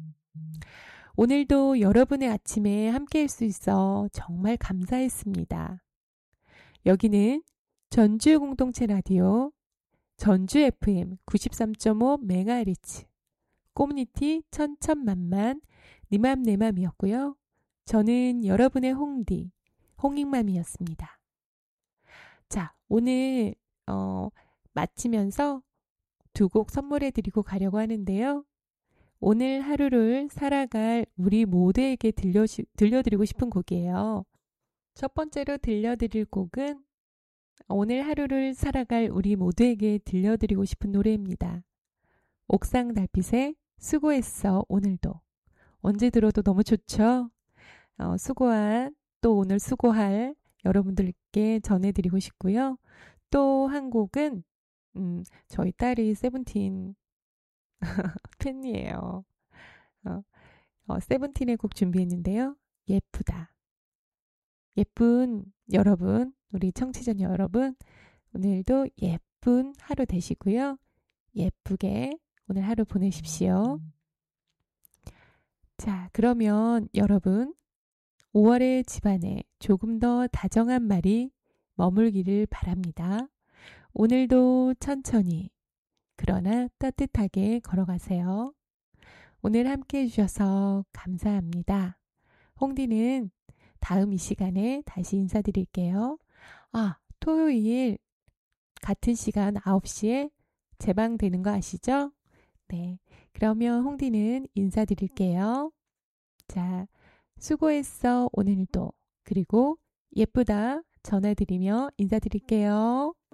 오늘도 여러분의 아침에 함께 할 수 있어 정말 감사했습니다. 여기는 전주 공동체 라디오 전주 FM 93.5MHz 커뮤니티 천천만만 니맘 내맘이었고요. 저는 여러분의 홍익맘이었습니다. 자, 오늘 마치면서 두 곡 선물해 드리고 가려고 하는데요. 오늘 하루를 살아갈 우리 모두에게 들려드리고 싶은 곡이에요. 첫 번째로 들려드릴 곡은 오늘 하루를 살아갈 우리 모두에게 들려드리고 싶은 노래입니다. 옥상 달빛에 수고했어 오늘도. 언제 들어도 너무 좋죠? 수고한 또 오늘 수고할 여러분들께 전해드리고 싶고요. 또 한 곡은 저희 딸이 세븐틴 팬이에요. 세븐틴의 곡 준비했는데요. 예쁘다. 예쁜 여러분, 우리 청취자 여러분, 오늘도 예쁜 하루 되시고요. 예쁘게 오늘 하루 보내십시오. 자, 그러면 여러분, 5월의 집안에 조금 더 다정한 말이 머물기를 바랍니다. 오늘도 천천히, 그러나 따뜻하게 걸어가세요. 오늘 함께 해주셔서 감사합니다. 홍디는 다음 이 시간에 다시 인사드릴게요. 토요일 같은 시간 9시에 재방되는 거 아시죠? 네, 그러면 홍디는 인사드릴게요. 자, 수고했어 오늘도. 그리고 예쁘다 전해드리며 인사드릴게요.